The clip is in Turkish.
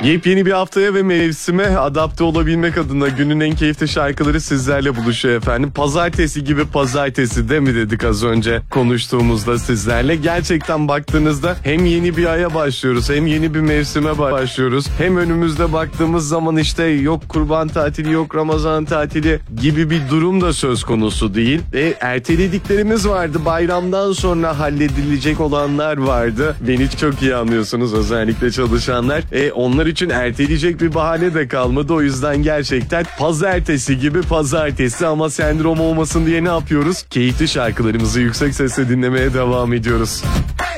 Yepyeni bir haftaya ve mevsime adapte olabilmek adına günün en keyifli şarkıları sizlerle buluşuyor efendim. Pazartesi gibi pazartesi de mi dedik az önce konuştuğumuzda sizlerle. Gerçekten baktığınızda hem yeni bir aya başlıyoruz, hem yeni bir mevsime başlıyoruz. Hem önümüzde baktığımız zaman işte yok kurban tatili, yok Ramazan tatili gibi bir durum da söz konusu değil. Ertelediklerimiz vardı, bayramdan sonra halledilecek olanlar vardı. Beni çok iyi anlıyorsunuz, özellikle çalışanlar. Onlar için erteleyecek bir bahane de kalmadı. O yüzden gerçekten pazartesi gibi pazartesi ama sendrom olmasın diye ne yapıyoruz? Keyifli şarkılarımızı yüksek sesle dinlemeye devam ediyoruz.